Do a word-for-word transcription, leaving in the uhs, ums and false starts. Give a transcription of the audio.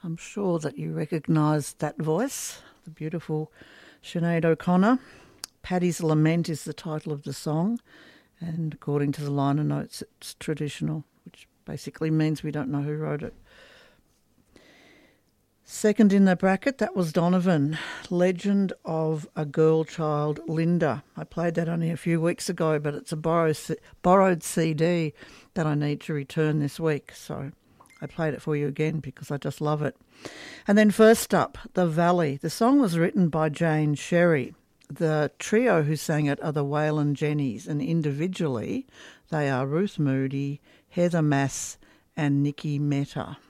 I'm sure that you recognise that voice, the beautiful Sinead O'Connor. Paddy's Lament is the title of the song, and according to the liner notes, it's traditional, which basically means we don't know who wrote it. Second in the bracket, that was Donovan, Legend of a Girl Child, Linda. I played that only a few weeks ago, but it's a borrowed, borrowed C D that I need to return this week, so I played it for you again because I just love it. And then first up, The Valley. The song was written by Jane Sherry. The trio who sang it are the Waylon Jennies, and individually they are Ruth Moody, Heather Mass and Nikki Mehta.